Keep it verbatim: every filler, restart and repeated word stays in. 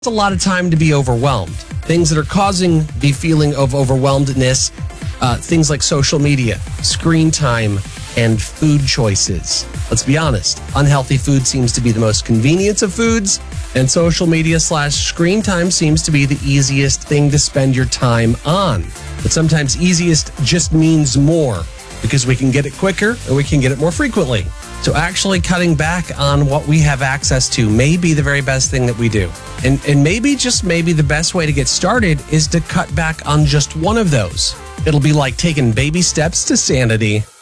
It's a lot of time to be overwhelmed. Things that are causing the feeling of overwhelmedness, uh, things like social media, screen time, and food choices. Let's be honest, unhealthy food seems to be the most convenient of foods, and social media slash screen time seems to be the easiest thing to spend your time on. But sometimes easiest just means more, because we can get it quicker and we can get it more frequently. So actually cutting back on what we have access to may be the very best thing that we do. And, and maybe, just maybe, the best way to get started is to cut back on just one of those. It'll be like taking baby steps to sanity.